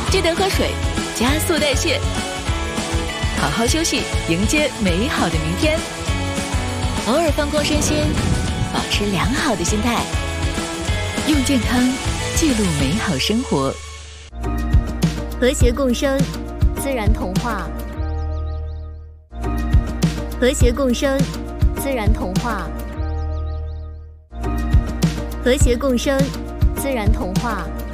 记得喝水，加速代谢，好好休息，迎接美好的明天。偶尔放空身心，保持良好的心态，用健康记录美好生活。 和谐共生，自然童话。和谐共生，自然童话。和谐共生，自然童话。